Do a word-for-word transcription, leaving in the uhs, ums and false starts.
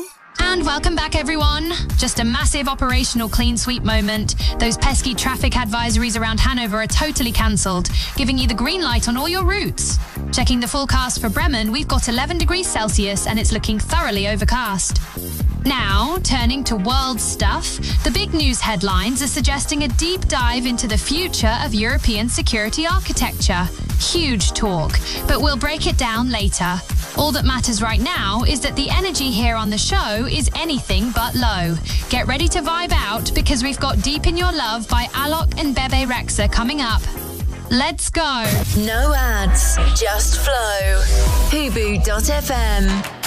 And welcome back, everyone. Just a massive operational clean sweep moment. Those pesky traffic advisories around Hanover are totally cancelled, giving you the green light on all your routes. Checking the forecast for Bremen, we've got eleven degrees Celsius and it's looking thoroughly overcast. Now, turning to world stuff, the big news headlines are suggesting a deep dive into the future of European security architecture. Huge talk, but we'll break it down later. All that matters right now is that the energy here on the show is anything but low. Get ready to vibe out because we've got Deep in Your Love by Alok and Bebe Rexha coming up. Let's go. No ads, just flow. Hubu dot f m.